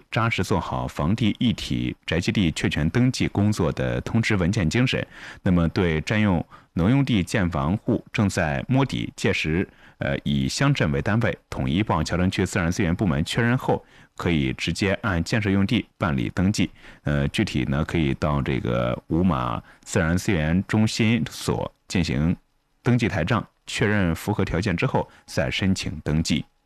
扎实做好房地一体宅基地确权登记工作的通知文件精神。那么，对占用农用地建房户正在摸底，届时以乡镇为单位，统一报桥城区自然资源部门确认后，可以直接按建设用地办理登记。具体呢，可以到这个五马自然资源中心所进行登记台账，确认符合条件之后再申请登记。